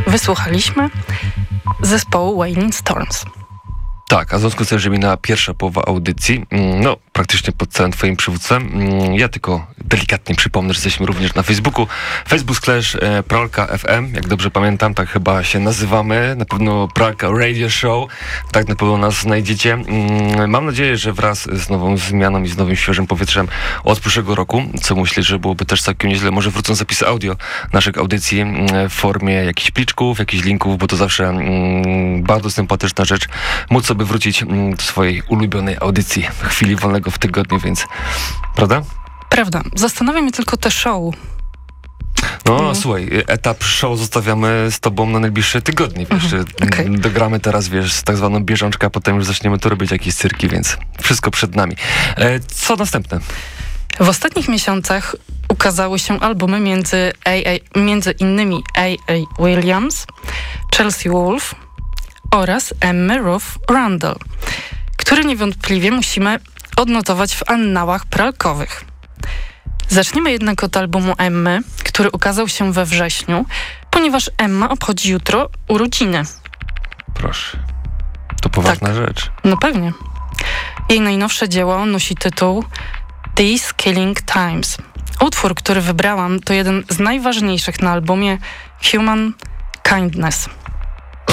wysłuchaliśmy zespołu Wailing Storms. Tak, a w związku z tym, że minęła pierwsza połowa audycji, praktycznie pod całym twoim przywództwem, ja tylko delikatnie przypomnę, że jesteśmy również na Facebooku. Facebook/Pralka FM, jak dobrze pamiętam, tak chyba się nazywamy. Na pewno Pralka Radio Show, tak na pewno nas znajdziecie. Mam nadzieję, że wraz z nową zmianą i z nowym świeżym powietrzem od przyszłego roku, co myślę, że byłoby też całkiem nieźle, może wrócą zapisy audio naszych audycji w formie jakichś pliczków, jakichś linków, bo to zawsze bardzo sympatyczna rzecz, móc sobie wrócić do swojej ulubionej audycji w chwili wolnego w tygodniu, więc prawda? Prawda. Zastanawia mnie tylko te show. Słuchaj, etap show zostawiamy z tobą na najbliższe tygodnie, wiesz, okay. Dogramy teraz, wiesz, z tak zwaną bieżączkę, a potem już zaczniemy tu robić jakieś cyrki, więc wszystko przed nami. Co następne? W ostatnich miesiącach ukazały się albumy między innymi A.A. Williams, Chelsea Wolfe oraz Emmy Ruth Randall, które niewątpliwie musimy odnotować w annałach pralkowych. Zaczniemy jednak od albumu Emmy, który ukazał się we wrześniu, ponieważ Emma obchodzi jutro urodziny. Proszę. To poważna rzecz. No pewnie. Jej najnowsze dzieło nosi tytuł These Killing Times. Utwór, który wybrałam, to jeden z najważniejszych na albumie Human Kindness.